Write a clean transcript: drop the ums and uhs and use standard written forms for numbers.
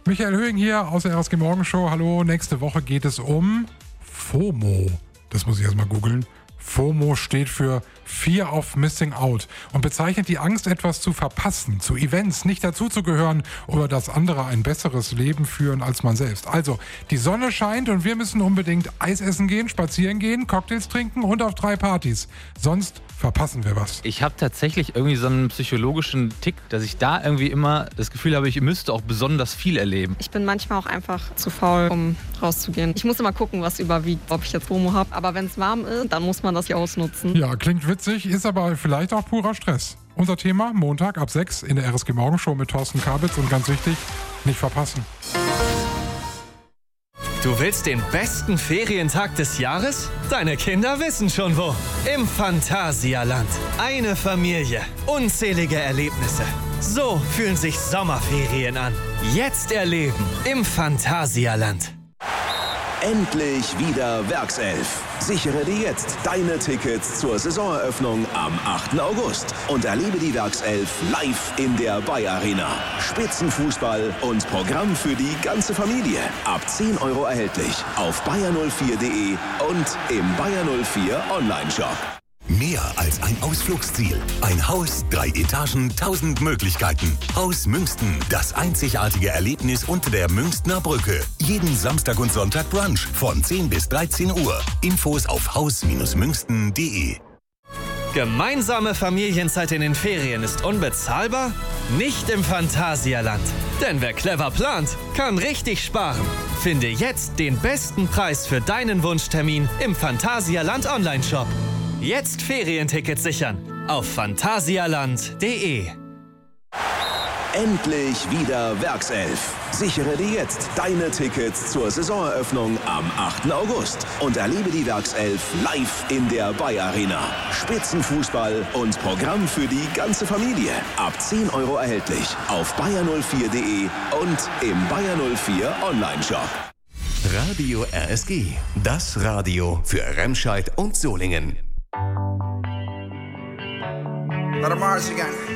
Michael Höhing hier aus der RSG Morgenshow. Hallo, nächste Woche geht es um FOMO. Das muss ich erstmal googeln. FOMO steht für Fear of Missing Out und bezeichnet die Angst, etwas zu verpassen, zu Events nicht dazuzugehören oder dass andere ein besseres Leben führen als man selbst. Also, die Sonne scheint und wir müssen unbedingt Eis essen gehen, spazieren gehen, Cocktails trinken und auf 3 Partys. Sonst verpassen wir was. Ich habe tatsächlich irgendwie so einen psychologischen Tick, dass ich da irgendwie immer das Gefühl habe, ich müsste auch besonders viel erleben. Ich bin manchmal auch einfach zu faul, um rauszugehen. Ich muss immer gucken, was überwiegt, ob ich jetzt FOMO habe. Aber wenn es warm ist, dann muss man das ja ausnutzen. Ja, klingt witzig, ist aber vielleicht auch purer Stress. Unser Thema Montag ab 6 in der RSG Morgenshow mit Thorsten Kabitz und ganz wichtig, nicht verpassen. Du willst den besten Ferientag des Jahres? Deine Kinder wissen schon wo. Im Phantasialand. Eine Familie. Unzählige Erlebnisse. So fühlen sich Sommerferien an. Jetzt erleben im Phantasialand. Endlich wieder Werkself. Sichere dir jetzt deine Tickets zur Saisoneröffnung am 8. August und erlebe die Werkself live in der Bayer Arena. Spitzenfußball und Programm für die ganze Familie. Ab 10 € erhältlich auf bayer04.de und im Bayer 04 Online-Shop. Mehr als ein Ausflugsziel. Ein Haus, 3 Etagen, 1000 Möglichkeiten. Haus Münsten, das einzigartige Erlebnis unter der Münstner Brücke. Jeden Samstag und Sonntag Brunch von 10 bis 13 Uhr. Infos auf haus-münsten.de. Gemeinsame Familienzeit in den Ferien ist unbezahlbar? Nicht im Phantasialand. Denn wer clever plant, kann richtig sparen. Finde jetzt den besten Preis für deinen Wunschtermin im Phantasialand Online-Shop. Jetzt Ferientickets sichern auf phantasialand.de. Endlich wieder Werkself. Sichere dir jetzt deine Tickets zur Saisoneröffnung am 8. August und erlebe die Werkself live in der Bayer Arena. Spitzenfußball und Programm für die ganze Familie. Ab 10 € erhältlich auf bayer04.de und im Bayer 04 Online-Shop. Radio RSG, das Radio für Remscheid und Solingen. Let 'em Mars again.